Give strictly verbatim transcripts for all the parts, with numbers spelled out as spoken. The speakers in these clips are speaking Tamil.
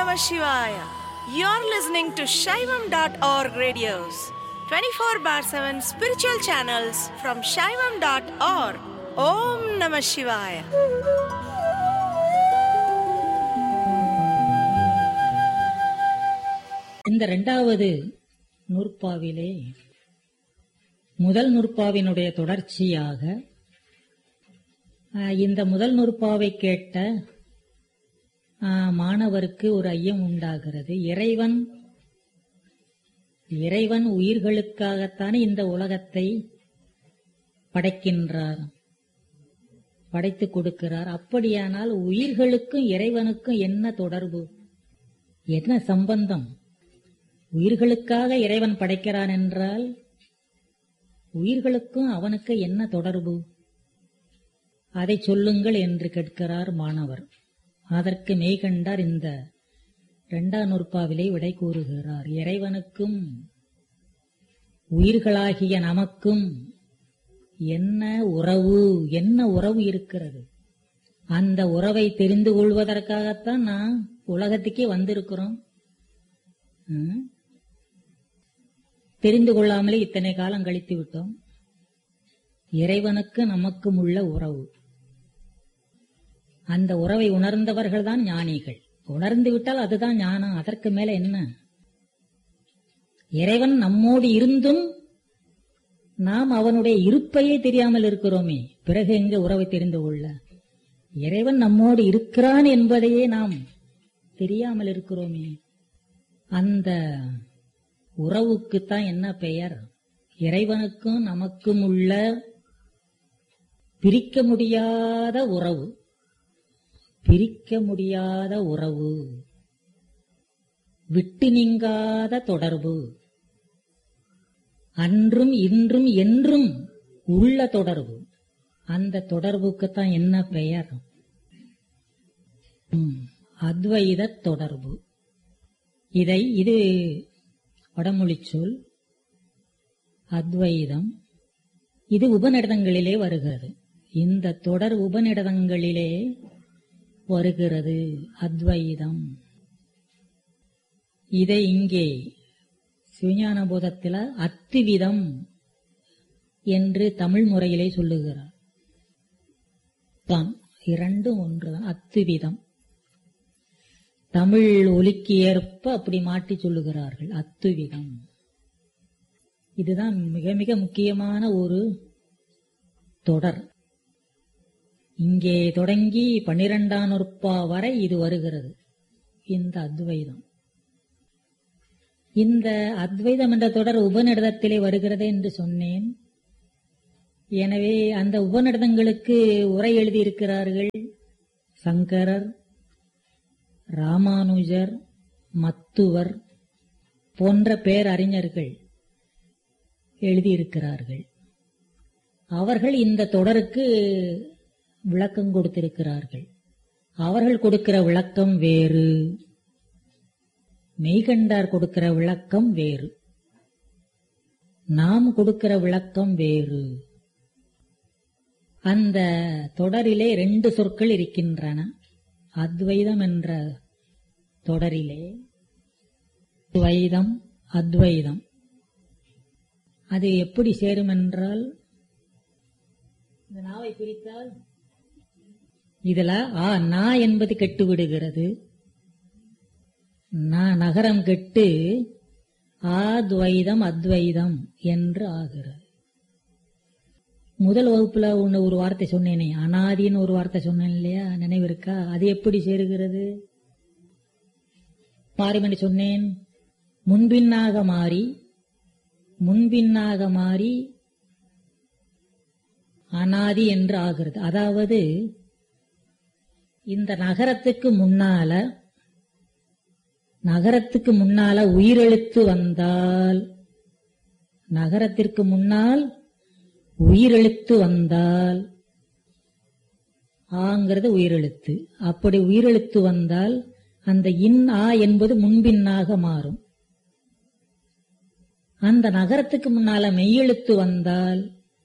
Namah Shivaya. You're listening to Shaivam dot org radios, twenty-four bar seven spiritual channels from Shaivam dot org. Om Namah Shivaya. இந்த இரண்டாவது நூற்பாவிலே முதல் நூற்பாவினுடைய தொடர்ச்சியாக இந்த முதல் நூற்பாவை கேட்ட மாணவருக்கு ஒரு ஐயம் உண்டாகிறது. இறைவன் இறைவன் உயிர்களுக்காகத்தானே இந்த உலகத்தை படைக்கின்றார், படைத்து கொடுக்கிறார். அப்படியானால் உயிர்களுக்கும் இறைவனுக்கும் என்ன தொடர்பு, என்ன சம்பந்தம்? உயிர்களுக்காக இறைவன் படைக்கிறான் என்றால் உயிர்களுக்கும் அவனுக்கு என்ன தொடர்பு, அதை சொல்லுங்கள் என்று கேட்கிறார் மாணவர். அதற்கு மெய்கண்டார் இந்த இரண்டாம் நூற்பாவிலே விடை கூறுகிறார். இறைவனுக்கும் உயிர்களாகிய நமக்கும் என்ன உறவு, என்ன உறவு இருக்கிறது? அந்த உறவை தெரிந்து கொள்வதற்காகத்தான் நான் உலகத்துக்கே வந்திருக்கிறோம். தெரிந்து கொள்ளாமலே இத்தனை காலம் கழித்து விட்டோம். இறைவனுக்கு நமக்கும் உள்ள உறவு, அந்த உறவை உணர்ந்தவர்கள் தான் ஞானிகள். உணர்ந்து விட்டால் அதுதான் ஞானம். அதற்கு மேல என்ன? இறைவன் நம்மோடு இருந்தும் நாம் அவனுடைய இருப்பையே தெரியாமல் இருக்கிறோமே, பிறகு எங்க உறவை தெரிந்து கொள்ள? இறைவன் நம்மோடு இருக்கிறான் என்பதையே நாம் தெரியாமல் இருக்கிறோமே, அந்த உறவுக்குத்தான் என்ன பெயர்? இறைவனுக்கும் நமக்கும் உள்ள பிரிக்க முடியாத உறவு, பிரிக்க முடியாத உறவு, விட்டு நீங்காத தொடர்பு, அன்றும் இன்றும் என்றும் உள்ள தொடர்பு. அந்த தொடர்புக்குத்தான் என்ன பெயர்? அத்வைத தொடர்பு. இதை இது வடமொழி சொல் அத்வைதம். இது உபநிடதங்களிலே வருகிறது. இந்த தொடர் உபநிடதங்களிலே வருகிறது அத்வைதம். இதை இங்கே சிவஞான போதத்தில் அத்துவிதம் என்று தமிழ் முறையிலே சொல்லுகிறார். தான் இரண்டும் ஒன்றுதான். அத்துவிதம் தமிழ் ஒலிக்கு ஏற்ப அப்படி மாற்றி சொல்லுகிறார்கள். அத்துவிதம் இதுதான் மிக மிக முக்கியமான ஒரு தொடர். இங்கே தொடங்கி பன்னிரெண்டாம் நூற்பா வரை இது வருகிறது, இந்த அத்வைதம். இந்த அத்வைதம் என்ற தொடர் உபநிடதத்திலே வருகிறது என்று சொன்னேன். எனவே அந்த உபநிடதங்களுக்கு உரை எழுதியிருக்கிறார்கள் சங்கரர், ராமானுஜர், மத்துவர் போன்ற பேரறிஞர்கள் எழுதியிருக்கிறார்கள். அவர்கள் இந்த தொடருக்கு விளக்கம் கொடுத்திருக்கிறார்கள். அவர்கள் கொடுக்கிற விளக்கம் வேறு, மெய்கண்டார் கொடுக்கிற விளக்கம் வேறு, நாம் கொடுக்கிற விளக்கம் வேறு. அந்த தொடரிலே ரெண்டு சொற்கள் இருக்கின்றன. அத்வைதம் என்ற தொடரிலே துவைதம், அத்வைதம். அது எப்படி சேரும் என்றால், இந்த நாவை பிரித்தால் இதுல ஆ நா என்பது கெட்டு விடுகிறது. நகரம் கெட்டு ஆத்வைதம் அத்வைதம் என்று ஆகிறது. முதல் வகுப்புல ஒன்னு ஒரு வார்த்தை சொன்னேனே, அனாதின்னு ஒரு வார்த்தை சொன்னேன் இல்லையா, நினைவு இருக்கா? அது எப்படி சேருகிறது? மாறி சொன்னேன், முன்பின்னாக மாறி முன்பின்னாக மாறி அனாதி என்று ஆகிறது. அதாவது இந்த நகரத்துக்கு முன்னால நகரத்துக்கு முன்னால உயிரெழுத்து வந்தால், நகரத்திற்கு முன்னால் உயிரெழுத்து வந்தால், ஆங்கிறது உயிரெழுத்து. அப்படி உயிரெழுத்து வந்தால் அந்த இன் ஆ என்பது முன்பின்னாக மாறும். அந்த நகரத்துக்கு முன்னால மெய்யெழுத்து வந்தால்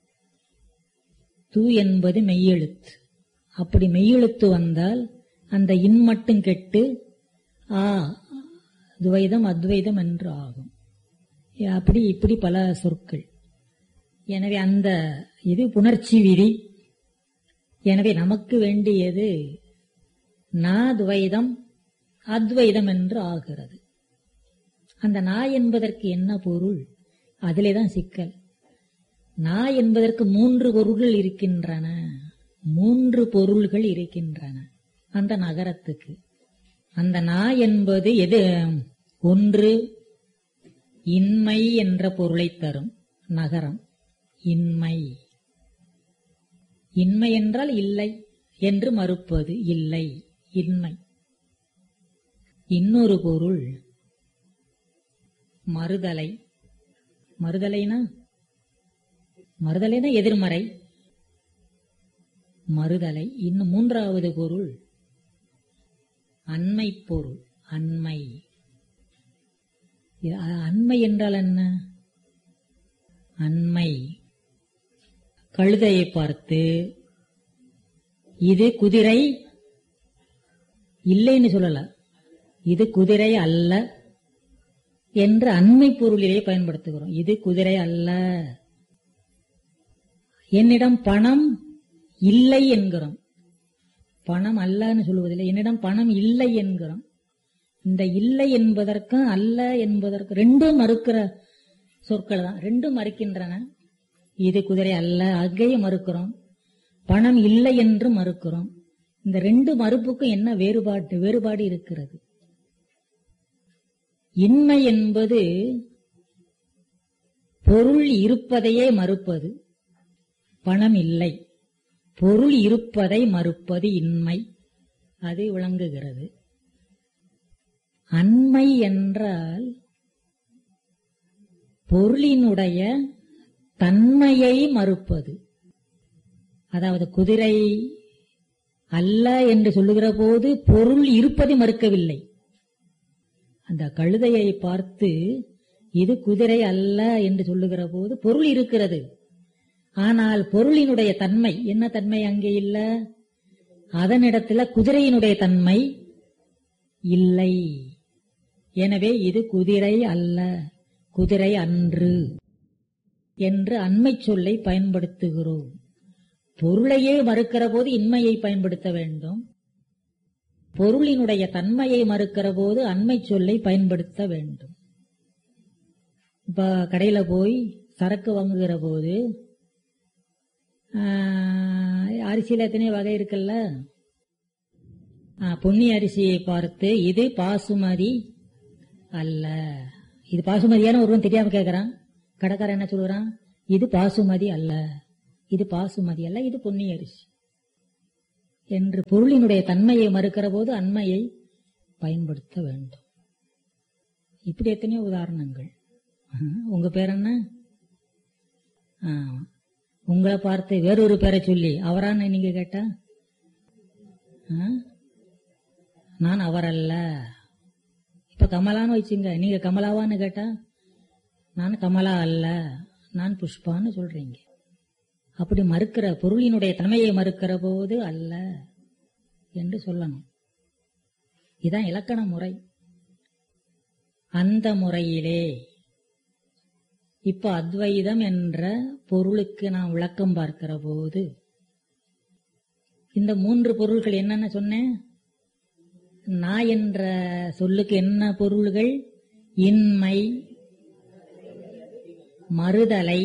து என்பது மெய்யெழுத்து. அப்படி மெய்யெழுத்து வந்தால் அந்த இன் மட்டும் கெட்டு ஆ துவைதம் அத்வைதம் என்று ஆகும். அப்படி இப்படி பல சொற்கள். எனவே அந்த இது புணர்ச்சி விதி. எனவே நமக்கு வேண்டியது நா துவைதம் அத்வைதம் என்று ஆகிறது. அந்த நா என்பதற்கு என்ன பொருள்? அதிலேதான் சிக்கல். நா என்பதற்கு மூன்று பொருள்கள் இருக்கின்றன. மூன்று பொருள்கள் இருக்கின்றன அந்த நகரத்துக்கு. அந்த நா என்பது எது? ஒன்று இன்மை என்ற பொருளை தரும் நகரம். இன்மை. இன்மை என்றால் இல்லை என்று மறுப்பது. இல்லை, இன்மை. இன்னொரு பொருள் மறுதலை. மறுதலைனா மறுதலைனா எதிர்மறை. மறுதலை. இன்னும் மூன்றாவது பொருள் அண்மை பொருள். அண்மை. அண்மை என்றால் என்ன? அண்மை. கழுதையை பார்த்து இது குதிரை இல்லைன்னு சொல்லல, இது குதிரை அல்ல என்று அண்மை பொருளிலே பயன்படுத்துகிறோம். இது குதிரை அல்ல. என்னிடம் பணம் இல்லை என்கிறோம். பணம் அல்லன்னு சொல்லுவதில்லை, என்னிடம் பணம் இல்லை என்கிறோம். இந்த இல்லை என்பதற்கும் அல்ல என்பதற்கு ரெண்டும் மறுக்கிற சொற்கள் தான். ரெண்டும் மறுக்கின்றன. இது குதிரை அல்ல அங்கேயே மறுக்கிறோம், பணம் இல்லை என்று மறுக்கிறோம். இந்த ரெண்டு மறுப்புக்கும் என்ன வேறுபாடு வேறுபாடு இருக்கிறது? இன்மை என்பது பொருள் இருப்பதையே மறுப்பது. பணம் இல்லை, பொருள் இருப்பதை மறுப்பது இன்மை. அது விளங்குகிறது. அண்மை என்றால் பொருளினுடைய தன்மையை மறுப்பது. அதாவது குதிரை அல்ல என்று சொல்லுகிற போது பொருள் இருப்பதை மறுக்கவில்லை. அந்த கழுதையை பார்த்து இது குதிரை அல்ல என்று சொல்லுகிற போது பொருள் இருக்கிறது. ஆனால் பொருளினுடைய தன்மை என்ன தன்மை அங்கே இல்ல. அதனிடத்துல குதிரையினுடைய தன்மை இல்லை. எனவே இது குதிரை அல்ல, குதிரை அன்று என்று அண்மை சொல்லை பயன்படுத்துகிறோம். பொருளையே மறுக்கிற போது இன்மையை பயன்படுத்த வேண்டும். பொருளினுடைய தன்மையை மறுக்கிற போது அண்மை சொல்லை பயன்படுத்த வேண்டும். இப்ப கடையில போய் சரக்கு வாங்குகிற போது அரிசியில எத்தனை வகை இருக்குல்ல. பொன்னி அரிசியை பார்த்து இது பாசுமதி அல்ல, இது பாசுமதியான ஒருவன் தெரியாம கேட்கிறான். கடைக்காரன் என்ன சொல்லுறான்? இது பாசுமதி அல்ல, இது பாசுமதி அல்ல, இது பொன்னி அரிசி என்று பொருளினுடைய தன்மையை மறுக்கிற போது அண்மையை பயன்படுத்த வேண்டும். இப்படி எத்தனையோ உதாரணங்கள். உங்க பேர் என்ன? உங்களை பார்த்து வேறொரு பேரை சொல்லி அவரான்னு நீங்க கேட்டா நான் அவர் அல்ல. இப்ப கமலான்னு வச்சுங்க, நீங்க கமலாவான்னு கேட்டா நான் கமலா அல்ல, நான் புஷ்பான்னு சொல்றீங்க. அப்படி மறுக்கிற பொருளினுடைய தன்மையை மறுக்கிற போது அல்ல என்று சொல்லணும். இதுதான் இலக்கண முறை. அந்த முறையிலே இப்ப அத்வைதம் என்ற பொருளுக்கு நாம் விளக்கம் பார்க்கிற போது இந்த மூன்று பொருள்கள் என்னென்ன சொன்னேன்? நான் என்ற சொல்லுக்கு என்ன பொருள்கள்? இன்மை, மறுதலை,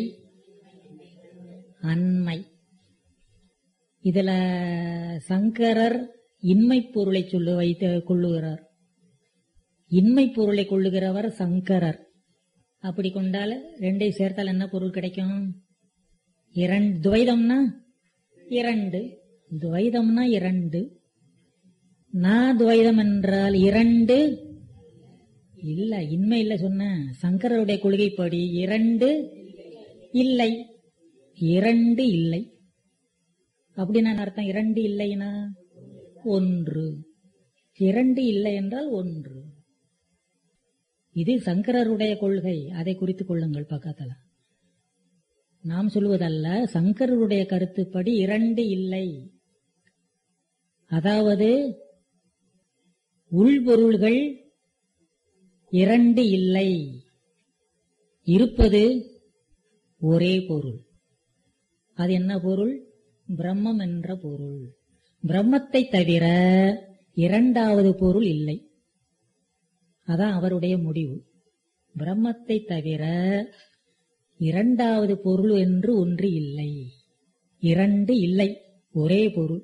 அண்மை. இதுல சங்கரர் இன்மை பொருளை சொல்லு வைத்து கொள்ளுகிறார். இன்மை பொருளை கொள்ளுகிறவர் சங்கரர். அப்படி கொண்டால் ரெண்டை சேர்த்தால் என்ன பொருள் கிடைக்கும்? இரண்டு. துவைதம்னா இரண்டு, துவைதம்னா இரண்டு. நான் துவைதம் என்றால் இரண்டு இல்ல, இன்மை இல்ல சொன்ன. சங்கரருடைய கொள்கைப்படி இரண்டு இல்லை, இரண்டு இல்லை. அப்படின்னா அர்த்தம் இரண்டு இல்லைனா ஒன்று, இரண்டு இல்லை என்றால் ஒன்று. இது சங்கரருடைய கொள்கை. அதை குறித்துக் கொள்ளுங்கள் பக்கத்துல. நாம் சொல்வதல்ல, சங்கரருடைய கருத்துப்படி இரண்டு இல்லை. அதாவது உள்பொருள்கள் இரண்டு இல்லை, இருப்பது ஒரே பொருள். அது என்ன பொருள்? பிரம்மம் என்ற பொருள். பிரம்மத்தை தவிர இரண்டாவது பொருள் இல்லை. அதான் அவருடைய முடிவு. பிரம்மத்தை தவிர இரண்டாவது பொருள் என்று ஒன்று இல்லை, இரண்டு இல்லை, ஒரே பொருள்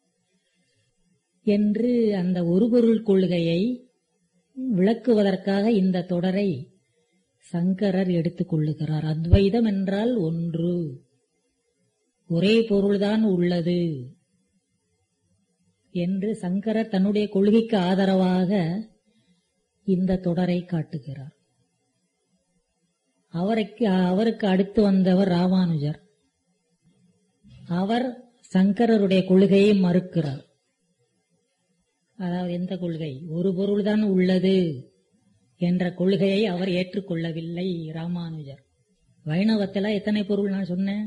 என்று அந்த ஒரு பொருள் கொள்கையை விளக்குவதற்காக இந்த தொடரை சங்கரர் எடுத்துக் கொள்ளுகிறார். அத்வைதம் என்றால் ஒன்று, ஒரே பொருள்தான் உள்ளது என்று சங்கரர் தன்னுடைய கொள்கைக்கு ஆதரவாக இந்த தொடரை காட்டுகிறார். அவருக்கு அவருக்கு அடுத்து வந்தவர் ராமானுஜர். அவர் சங்கரருடைய கொள்கையை மறுக்கிறார். அதாவது எந்த கொள்கை? ஒரு பொருள்தான் உள்ளது என்ற கொள்கையை அவர் ஏற்றுக்கொள்ளவில்லை ராமானுஜர். வைணவத்தில் எத்தனை பொருள் நான் சொன்னேன்?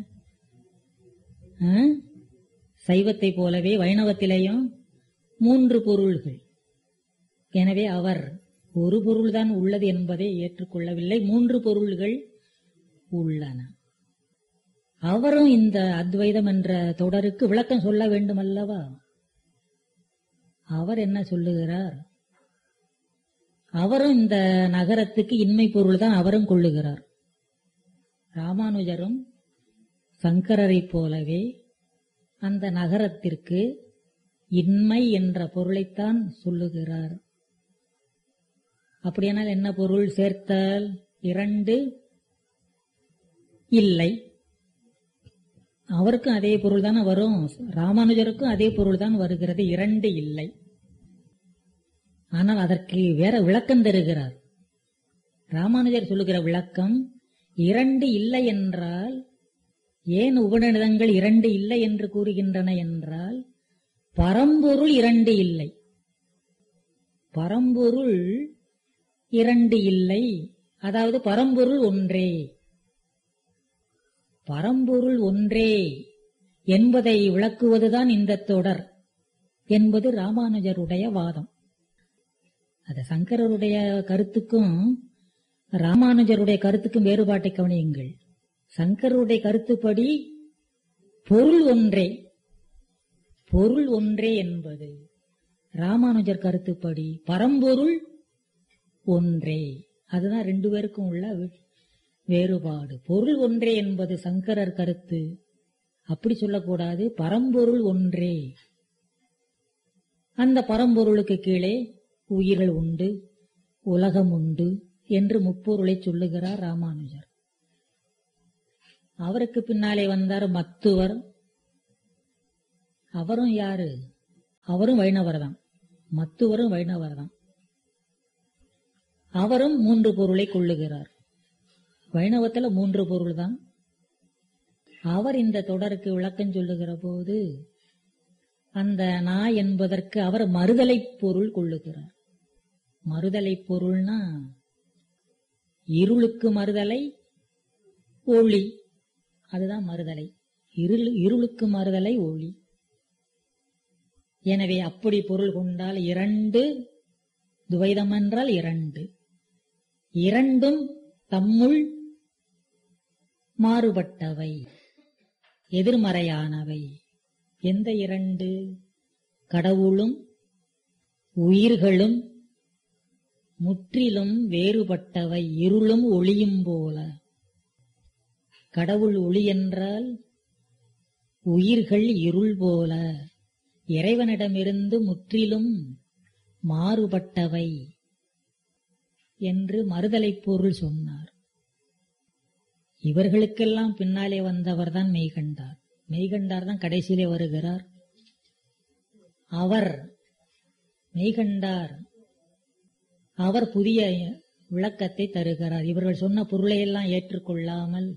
சைவத்தை போலவே வைணவத்திலேயும் மூன்று பொருள்கள். எனவே அவர் ஒரு பொருள்தான் உள்ளது என்பதை ஏற்றுக்கொள்ளவில்லை, மூன்று பொருள்கள் உள்ளன. அவரும் இந்த அத்வைதம் என்ற தொடருக்கு விளக்கம் சொல்ல வேண்டும் அல்லவா? அவர் என்ன சொல்லுகிறார்? அவரும் இந்த நகரத்துக்கு இன்மை பொருள் தான் அவரும் கொள்ளுகிறார். ராமானுஜரும் சங்கரரை போலவே அந்த நகரத்திற்கு இன்மை என்ற பொருளைத்தான் சொல்லுகிறார். அப்படியானால் என்ன பொருள் சேர்த்தால்? இரண்டு இல்லை. அவருக்கும் அதே பொருள் தான் வரும், ராமானுஜருக்கும் அதே பொருள் தான் வருகிறது, இரண்டு இல்லை. ஆனால் அதற்கு வேற விளக்கம் தருகிறார். ராமானுஜர் சொல்லுகிற விளக்கம், இரண்டு இல்லை என்றால் ஏன் உபநிடதங்கள் இரண்டு இல்லை என்று கூறுகின்றன என்றால், பரம்பொருள் இரண்டு இல்லை. பரம்பொருள் இரண்டு இல்லை, அதாவது பரம்பொருள் ஒன்றே. பரம்பொருள் ஒன்றே என்பதை விளக்குவதுதான் இந்த தொடர் என்பது ராமானுஜருடைய வாதம். அது சங்கரருடைய கருத்துக்கும் ராமானுஜருடைய கருத்துக்கும் வேறுபாட்டை கவனியுங்கள். சங்கரருடைய கருத்துப்படி பொருள் ஒன்றே, பொருள் ஒன்றே என்பது. ராமானுஜர் கருத்துப்படி பரம்பொருள் ஒன்றே. அதுதான் ரெண்டு பேருக்கும் உள்ள வேறுபாடு. பொருள் ஒன்றே என்பது சங்கரர் கருத்து. அப்படி சொல்லக்கூடாது, பரம்பொருள் ஒன்றே. அந்த பரம்பொருளுக்கு கீழே உயிர்கள் உண்டு, உலகம் உண்டு என்று முப்பொருளை சொல்லுகிறார் ராமானுஜர். அவருக்கு பின்னாலே வந்தார் மத்துவர். அவரும் யாரு? அவரும் வைணவர் தான். மத்துவரும் வைணவர் தான். அவரும் மூன்று பொருளை கொள்ளுகிறார். வைணவத்தில் மூன்று பொருள் தான். அவர் இந்த தொடருக்கு விளக்கம் சொல்லுகிற போது அந்த நாய் என்பதற்கு அவர் மறுதலை பொருள் கொள்ளுகிறார். மறுதலை பொருள்னா இருளுக்கு மறுதலை, ஒளி, அதுதான் மறுதலை. இருள் இருளுக்கு மறுதலை ஒளி. எனவே அப்படி பொருள் கொண்டால் இரண்டு, துவைதம் என்றால் இரண்டு, இரண்டும் தம்முள் மாறுபட்டவை, எதிர்மறையானவை. எந்த இரண்டு? கடவுளும் உயிர்களும் முற்றிலும் வேறுபட்டவை, இருளும் ஒளியும் போல. கடவுள் ஒளி என்றால் உயிர்கள் இருள் போல, இறைவனிடமிருந்து முற்றிலும் மாறுபட்டவை என்று மறுதலை பொருள் சொன்னார். இவர்களுக்கெல்லாம் பின்னாலே வந்தவர் தான் மெய்கண்டார். மெய்கண்டார் தான் கடைசியிலே வருகிறார். அவர் மெய்கண்டார், அவர் புதிய விளக்கத்தை தருகிறார். இவர்கள் சொன்ன பொருளையெல்லாம் ஏற்றுக்கொள்ளாமல்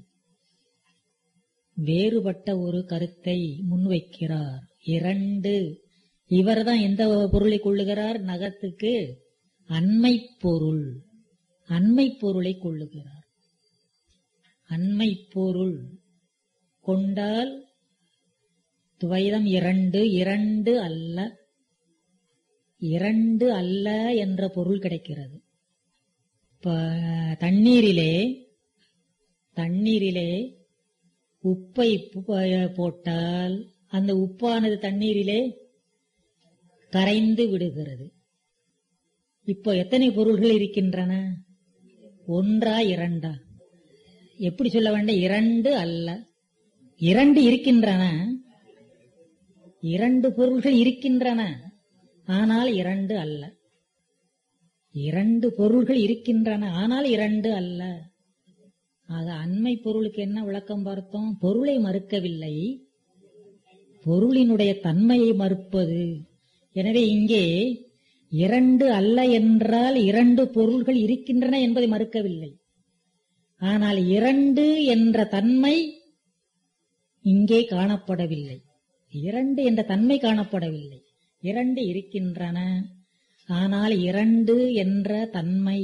வேறுபட்ட ஒரு கருத்தை முன்வைக்கிறார். இரண்டு, இவர்தான் எந்த பொருளை கொள்ளுகிறார்? நகத்துக்கு அண்மை பொருள், அண்மை பொருளை கொள்ளுகிறார். அண்மை பொருள் கொண்டால் துவைதம் இரண்டு, இரண்டு அல்ல, இரண்டு அல்ல என்ற பொருள் கிடைக்கிறது. இப்ப தண்ணீரிலே தண்ணீரிலே உப்பை போட்டால் அந்த உப்பானது தண்ணீரிலே கரைந்து விடுகிறது. இப்போ எத்தனை பொருள்கள் இருக்கின்றன? ஒன்றா இரண்டா? எப்படி சொல்ல வேண்டும்? இரண்டு அல்ல, இரண்டு இருக்கின்றன. இரண்டு பொருள்கள் இருக்கின்றன, ஆனால் இரண்டு அல்ல. இரண்டு பொருள்கள் இருக்கின்றன, ஆனால் இரண்டு அல்ல. ஆக அண்மை பொருளுக்கு என்ன விளக்கம் பார்த்தோம்? பொருளை மறுக்கவில்லை, பொருளினுடைய தன்மையை மறுப்பது. எனவே இங்கே இரண்டு அல்ல என்றால் இரண்டு பொருள்கள் இருக்கின்றன என்பதை மறுக்கவில்லை. ஆனால் இரண்டு என்ற தன்மை இங்கே காணப்படவில்லை. இரண்டு என்ற தன்மை காணப்படவில்லை. இரண்டு இருக்கின்றன, ஆனால் இரண்டு என்ற தன்மை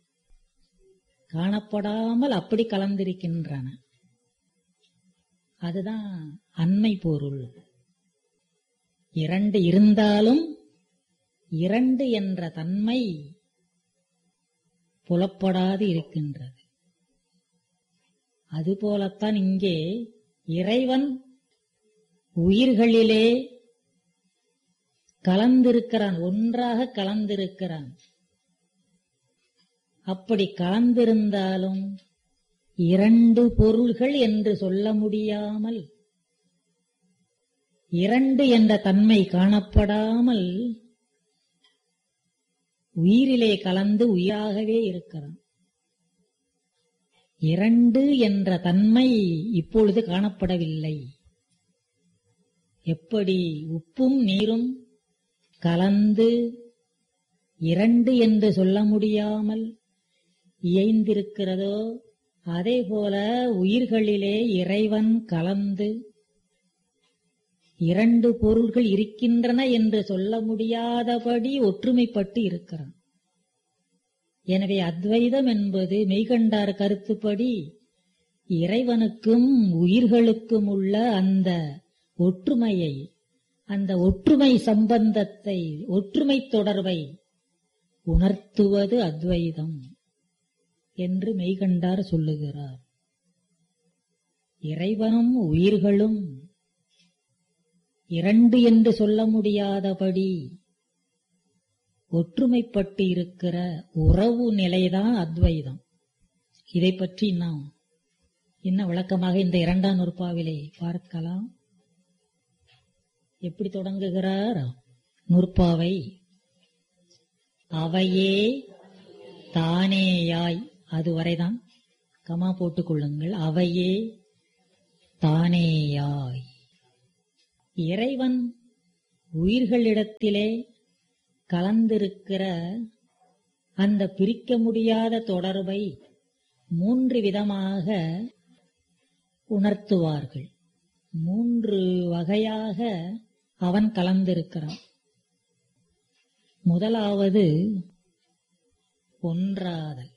காணப்படாமல் அப்படி கலந்திருக்கின்றன. அதுதான் அண்மை பொருள். இரண்டு இருந்தாலும் இரண்டு என்ற தன்மை புலப்படாது இருக்கின்றது. அதுபோலத்தான் இங்கே இறைவன் உயிர்களிலே கலந்திருக்கிறான், ஒன்றாக கலந்திருக்கிறான். அப்படி கலந்திருந்தாலும் இரண்டு பொருள்கள் என்று சொல்ல முடியாமல், இரண்டு என்ற தன்மை காணப்படாமல் உயிரிலே கலந்து உயிராகவே இருக்கிறான். இரண்டு என்ற தன்மை இப்பொழுது காணப்படவில்லை. எப்படி உப்பும் நீரும் கலந்து இரண்டு என்று சொல்ல முடியாமல் இயைந்திருக்கிறதோ, அதே போல உயிர்களிலே இறைவன் கலந்து இரண்டு பொருள்கள் இருக்கின்றன என்று சொல்ல முடியாதபடி ஒற்றுமைப்பட்டு இருக்கிறான். எனவே அத்வைதம் என்பது மெய்கண்டார் கருத்துப்படி இறைவனுக்கும் உயிர்களுக்கும் உள்ள அந்த ஒற்றுமையை, அந்த ஒற்றுமை சம்பந்தத்தை, ஒற்றுமை தொடர்பை உணர்த்துவது அத்வைதம் என்று மெய்கண்டார் சொல்லுகிறார். இறைவனும் உயிர்களும் இரண்டு என்று சொல்ல முடியாதபடி ஒற்றுமைப்பட்டு இருக்கிற உறவு நிலைதான் அத்வைதம். இதை பற்றி நாம் இன்னும் விளக்கமாக இந்த இரண்டாம் நூற்பாவிலே பார்க்கலாம். எப்படி தொடங்குகிறார் நூற்பாவை? அவையே தானேயாய், அதுவரைதான் கமா போட்டுக் கொள்ளுங்கள். அவையே தானேயாய். இறைவன் உயிர்களிடத்திலே கலந்திருக்கிற அந்த பிரிக்க முடியாத தொடர்பை மூன்று விதமாக உணர்த்துவார்கள். மூன்று வகையாக அவன் கலந்திருக்கிறான். முதலாவது ஒன்றாதல்.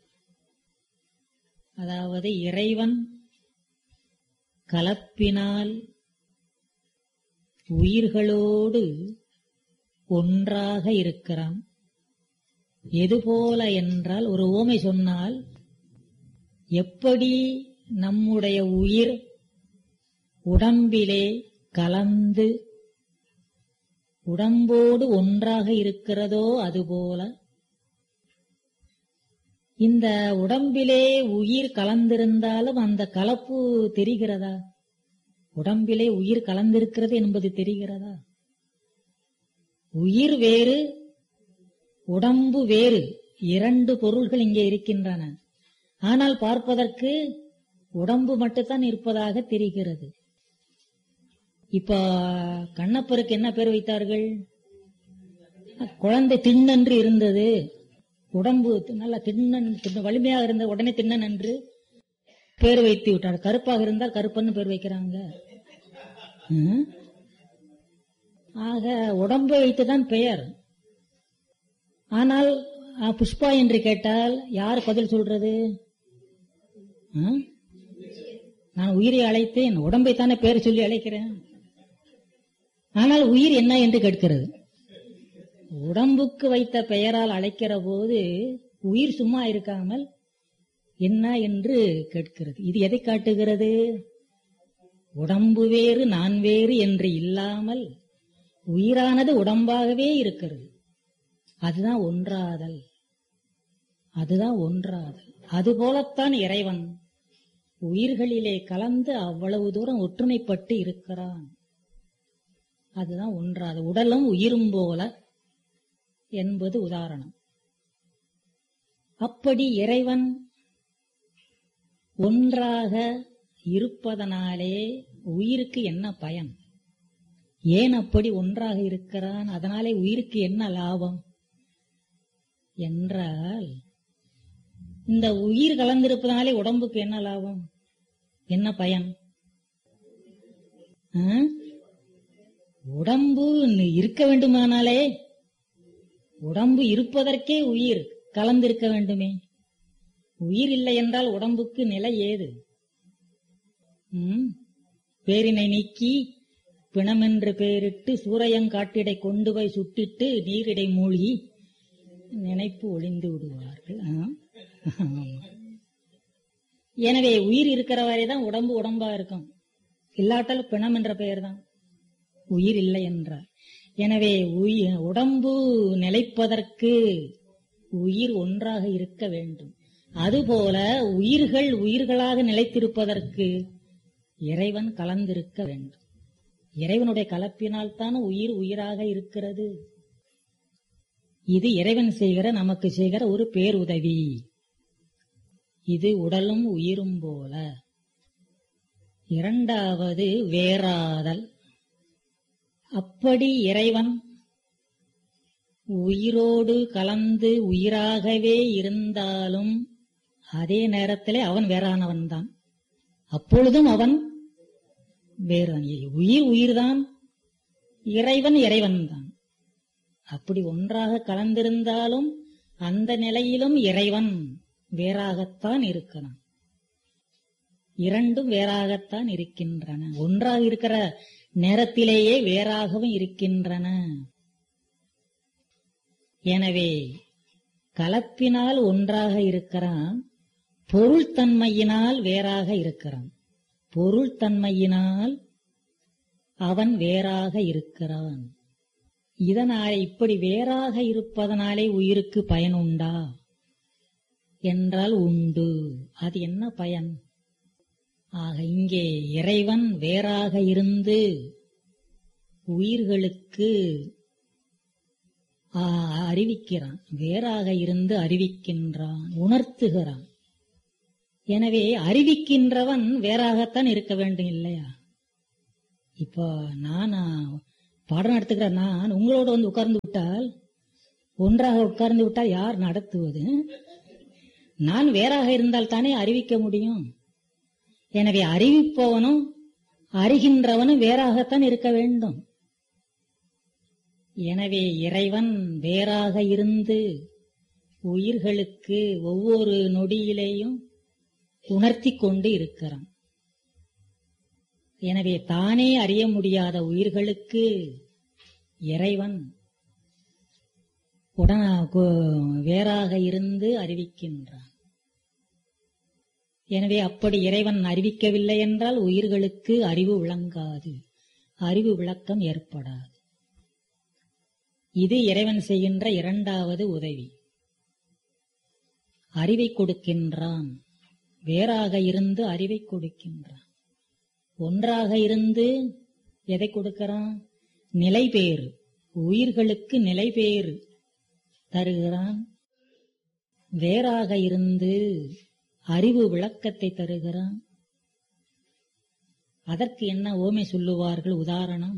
அதாவது இறைவன் கலப்பினால் உயிர்களோடு ஒன்றாக இருக்கிறான். எதுபோல என்றால், ஒரு ஓமை சொன்னால், எப்படி நம்முடைய உயிர் உடம்பிலே கலந்து உடம்போடு ஒன்றாக இருக்கிறதோ அதுபோல இந்த உடம்பிலே உயிர் கலந்திருந்தாலும் அந்த கலப்பு தெரிகிறதா? உடம்பிலே உயிர் கலந்திருக்கிறது என்பது தெரிகிறதா? உயிர் வேறு, உடம்பு வேறு, இரண்டு பொருள்கள் இங்கே இருக்கின்றன. ஆனால் பார்ப்பதற்கு உடம்பு மட்டும்தான் இருப்பதாக தெரிகிறது. இப்ப கண்ணப்பருக்கு என்ன பேர் வைத்தார்கள்? குழந்தை திண்ணென்று இருந்தது, உடம்பு நல்ல திண்ணன் வலிமையாக இருந்த உடனே திண்ணன் என்று பேர் வைத்து விட்டார். கருப்பாக இருந்தால் கருப்பன்னு பேர் வைக்கிறாங்க. ஆக உடம்பை வைத்துதான் பெயர். ஆனால் புஷ்பா என்று கேட்டால் யார் பதில் சொல்றது? நான் உயிரை அழைத்தேன், உடம்பைத்தானே பேர் சொல்லி அழைக்கிறேன். ஆனால் உயிர் என்ன என்று கேட்கிறது. உடம்புக்கு வைத்த பெயரால் அழைக்கிற போது உயிர் சும்மா இருக்காமல் என்ன என்று கேட்கிறது. இது எதை காட்டுகிறது? உடம்பு வேறு நான் வேறு என்று இல்லாமல் உயிரானது உடம்பாகவே இருக்கிறது. அதுதான் ஒன்றாதல். அதுதான் ஒன்றாதல். அதுபோலத்தான் இறைவன் உயிர்களிலே கலந்து அவ்வளவு தூரம் ஒற்றுமைப்பட்டு இருக்கிறான். அதுதான் ஒன்றாதல். உடலும் உயிரும் போல என்பது உதாரணம். அப்படி இறைவன் ஒன்றாக இருப்பதனாலே உயிருக்கு என்ன பயன்? ஏன் அப்படி ஒன்றாக இருக்கிறான்? அதனாலே உயிருக்கு என்ன லாபம் என்றால், இந்த உயிர் கலந்திருப்பதனாலே உடம்புக்கு என்ன லாபம், என்ன பயன்? உடம்பு இருக்க வேண்டுமானாலே, உடம்பு இருப்பதற்கே உயிர் கலந்திருக்க வேண்டுமே. உயிர் இல்லை என்றால் உடம்புக்கு நிலை ஏது? பேரினை நீக்கி பிணமென்று பெயரிட்டு சூரையங்காட்டிடை கொண்டு போய் சுட்டிட்டு நீரிடை மூழ்கி நினைப்பு ஒளிந்து விடுவார்கள். எனவே உயிர் இருக்கிற வரைதான் உடம்பு உடம்பா இருக்கும். இல்லாட்டால் பிணம் என்ற பெயர் தான். உயிர் இல்லை என்றார். எனவே உடம்பு நிலைப்பதற்கு உயிர் ஒன்றாக இருக்க வேண்டும். அதுபோல உயிர்கள் உயிர்களாக நிலைத்திருப்பதற்கு இறைவன் கலந்திருக்க வேண்டும். இறைவனுடைய கலப்பினால் தான் உயிர் உயிராக இருக்கிறது. இது இறைவன் செய்கிற நமக்கு செய்கிற ஒரு பேருதவி. இது உடலும் உயிரும் போல. இரண்டாவது வேறாதல். அப்படி இறைவன் உயிரோடு கலந்து உயிராகவே இருந்தாலும் அதே நேரத்திலே அவன் வேறானவன் தான். அப்பொழுதும் அவன் வேறு. உயிர் உயிர்தான், இறைவன் இறைவன் தான். அப்படி ஒன்றாக கலந்திருந்தாலும் அந்த நிலையிலும் இறைவன் வேறாகத்தான் இருக்கிறான். இரண்டும் வேறாகத்தான் இருக்கின்றன. ஒன்றாக இருக்கிற நேரத்திலேயே வேறாகவும் இருக்கின்றன. எனவே கலப்பினால் ஒன்றாக இருக்கிறான், பொருள் தன்மையினால் வேறாக இருக்கிறான். பொருள் தன்மையினால் அவன் வேறாக இருக்கிறான். இதனாலே இப்படி வேறாக இருப்பதனாலே உயிருக்கு பயன் உண்டா என்றால் உண்டு. அது என்ன பயன்? ஆக இங்கே இறைவன் வேறாக இருந்து உயிர்களுக்கு அறிவிக்கிறான். வேறாக இருந்து அறிவிக்கின்றான், உணர்த்துகிறான். எனவே அறிவிக்கின்றவன் வேறாகத்தான் இருக்க வேண்டும் இல்லையா? இப்போ நான் பாடம் நடத்துகிற நான் உங்களோட வந்து உட்கார்ந்து விட்டால், ஒன்றாக உட்கார்ந்து விட்டால் யார் நடத்துவது? நான் வேறாக இருந்தால் தானே அறிவிக்க முடியும். எனவே அறிவிப்பவனும் அறிகின்றவனும் வேறாகத்தான் இருக்க வேண்டும். எனவே இறைவன் வேறாக இருந்து உயிர்களுக்கு ஒவ்வொரு நொடியிலேயும் உணர்த்தி கொண்டு இருக்கிறான். எனவே தானே அறிய முடியாத உயிர்களுக்கு இறைவன் உடன வேறாக இருந்து அறிவிக்கின்றான். எனவே அப்படி இறைவன் அறிவிக்கவில்லை என்றால் உயிர்களுக்கு அறிவு விளங்காது, அறிவு விளக்கம் ஏற்படாது. இது இறைவன் செய்கின்ற இரண்டாவது உதவி. அறிவை கொடுக்கின்றான். வேறாக இருந்து அறிவை கொடுக்கின்றான். ஒன்றாக இருந்து எதை கொடுக்கிறான்? நிலை பேறு. உயிர்களுக்கு நிலை பேறு தருகிறான். வேறாக இருந்து அறிவு விளக்கத்தை தருகிறான். அதற்கு என்ன ஓமை சொல்லுவார்கள்? உதாரணம்,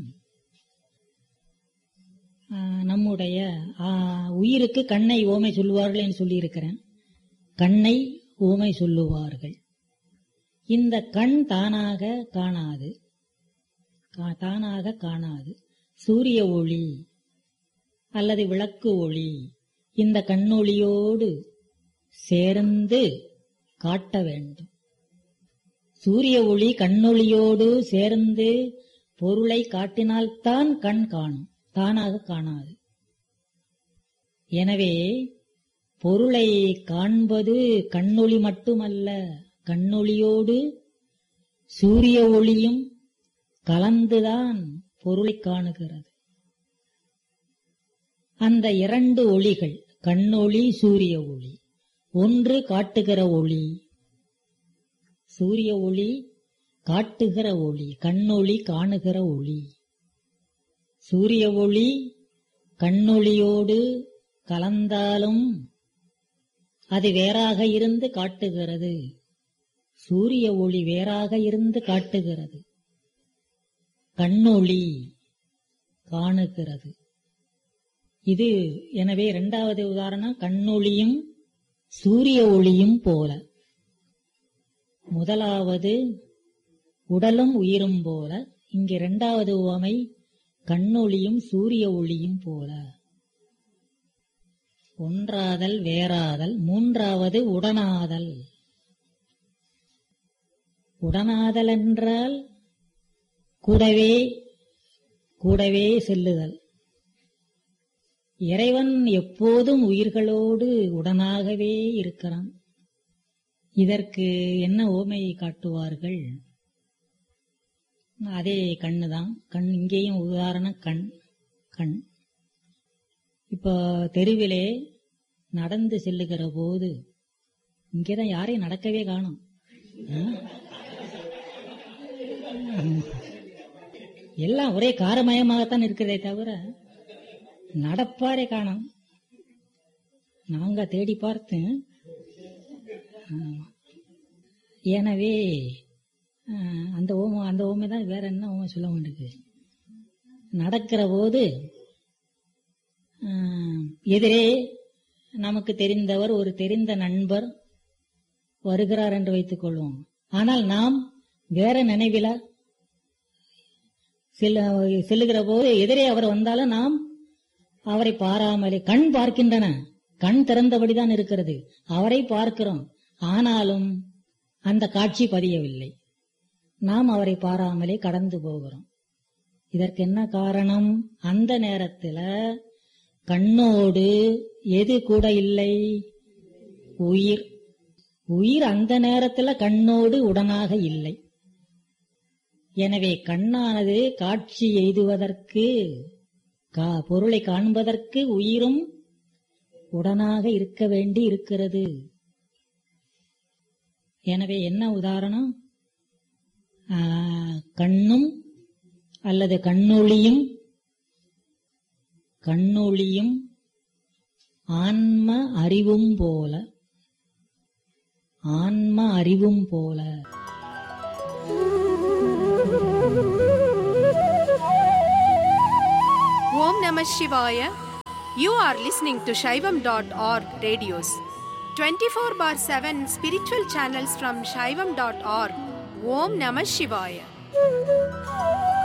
நம்முடைய உயிருக்கு கண்ணை ஓமை சொல்லுவார்கள் என்று சொல்லியிருக்கிறேன். கண்ணை ஓமை சொல்லுவார்கள். இந்த கண் தானாக காணாது, தானாக காணாது. சூரிய ஒளி அல்லது விளக்கு ஒளி இந்த கண்ணொளியோடு சேர்ந்து காட்ட வேண்டும். சூரிய ஒளி கண்ணொளியோடு சேர்ந்து பொருளை காட்டினால்தான் கண் காணும், தானாக காணாது. எனவே பொருளை காண்பது கண்ணொளி மட்டுமல்ல, கண்ணொளியோடு சூரிய ஒளியும் கலந்துதான் பொருளை காணுகிறது. அந்த இரண்டு ஒளிகள், கண்ணொளி சூரிய ஒளி, ஒன்று காட்டுகிற ஒளி, சூரிய ஒளி காட்டுகிற ஒளி, கண்ணொளி காணுகிற ஒளி. சூரிய ஒளி கண்ணொளியோடு கலந்தாலும் அது வேறாக இருந்து காட்டுகிறது, சூரிய ஒளி வேறாக இருந்து காட்டுகிறது, கண்ணொளி காணுகிறது. இது எனவே இரண்டாவது உதாரணம் கண்ணொளியும் சூரிய ஒளியும் போல. முதலாவது உடலும் உயிரும் போல, இங்கு இரண்டாவது உவமை கண்ணொளியும் சூரிய ஒளியும் போல. ஒன்றாதல் வேறாதல். மூன்றாவது உடனாதல். உடனாதல் என்றால் கூடவே கூடவே செல்லுதல். இறைவன் எப்போதும் உயிர்களோடு உடனாகவே இருக்கிறான். இதற்கு என்ன ஓமை காட்டுவார்கள்? அதே கண்ணுதான். கண் இங்கேயும் உதாரணம் கண். கண் இப்போ தெருவிலே நடந்து செல்லுகிற போது இங்கேதான் யாரையும் நடக்கவே காணும். எல்லாம் ஒரே காரமயமாகத்தான் இருக்கிறதே தவிர நடப்பாரே காணும். நாங்க தேடி பார்த்து. எனவே அந்த ஓமை அந்த ஓமை தான். வேற என்ன ஓமை சொல்ல வேண்டியது? நடக்கிற போது எதிரே நமக்கு தெரிந்தவர், ஒரு தெரிந்த நண்பர் வருகிறார் என்று வைத்துக் கொள்வோம். ஆனால் நாம் வேற நினைவில செல்லுகிற போது எதிரே அவர் வந்தாலும் நாம் அவரை பாராமலே, கண் பார்க்கின்றன, கண் திறந்தபடிதான் இருக்கிறது, அவரை பார்க்கிறோம், ஆனாலும் அந்த காட்சி பதியவில்லை. நாம் அவரை பாராமலே கடந்து போகிறோம். இதற்கு என்ன காரணம்? அந்த நேரத்தில் கண்ணோடு எது கூட இல்லை? உயிர். உயிர் அந்த நேரத்தில் கண்ணோடு உடனாக இல்லை. எனவே கண்ணானது காட்சி எய்துவதற்கு, பொருளை காண்பதற்கு உயிரும் உடனாக இருக்க வேண்டி இருக்கிறது. எனவே என்ன உதாரணம்? கண்ணும் அல்லது கண்ணொளியும் கண்ணொளியும் ஆன்ம அறிவும் போல, ஆன்ம அறிவும் போல. Om Namah Shivaya. You are listening to Shaivam dot org radios. twenty-four bar seven spiritual channels from Shaivam dot org. Om Namah Shivaya.